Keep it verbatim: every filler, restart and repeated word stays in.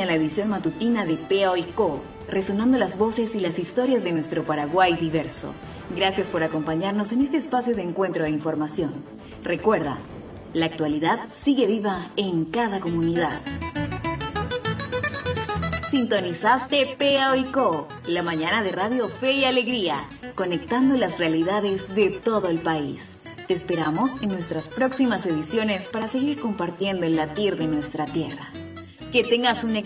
termina la edición matutina de P A O y Co, resonando las voces y las historias de nuestro Paraguay diverso. Gracias por acompañarnos en este espacio de encuentro e información. Recuerda, la actualidad sigue viva en cada comunidad. Sintonizaste P A O y Co, la mañana de Radio Fe y Alegría, conectando las realidades de todo el país. Te esperamos en nuestras próximas ediciones para seguir compartiendo el latir de nuestra tierra. Que tengas un